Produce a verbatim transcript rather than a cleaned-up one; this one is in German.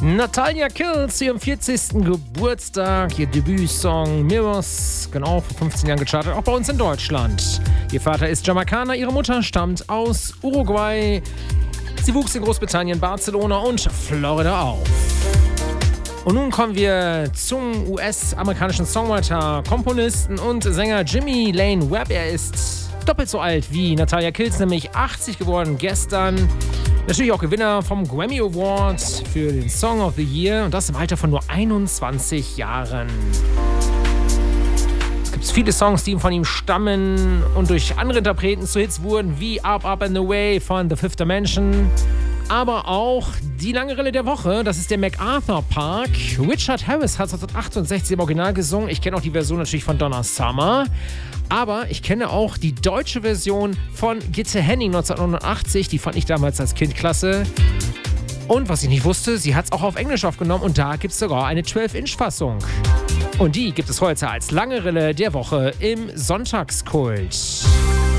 Natalia Kills zu ihrem vierzigsten Geburtstag, ihr Debütsong Mirrors, genau vor fünfzehn Jahren gechartet, auch bei uns in Deutschland. Ihr Vater ist Jamaikaner, ihre Mutter stammt aus Uruguay. Sie wuchs in Großbritannien, Barcelona und Florida auf. Und nun kommen wir zum U S-amerikanischen Songwriter, Komponisten und Sänger Jimmy Lane Webb. Er ist doppelt so alt wie Natalia Kills, nämlich achtzig geworden gestern. Natürlich auch Gewinner vom Grammy Award für den Song of the Year und das im Alter von nur einundzwanzig Jahren. Es gibt viele Songs, die von ihm stammen und durch andere Interpreten zu Hits wurden, wie Up, Up and Away von The Fifth Dimension. Aber auch die lange Rille der Woche, das ist der MacArthur Park. Richard Harris hat neunzehnhundertachtundsechzig im Original gesungen. Ich kenne auch die Version natürlich von Donna Summer. Aber ich kenne auch die deutsche Version von Gitte Henning neunzehnhundertneunundachtzig. Die fand ich damals als Kind klasse. Und was ich nicht wusste, sie hat es auch auf Englisch aufgenommen. Und da gibt es sogar eine zwölf Inch Fassung. Und die gibt es heute als lange Rille der Woche im Sonntagskult.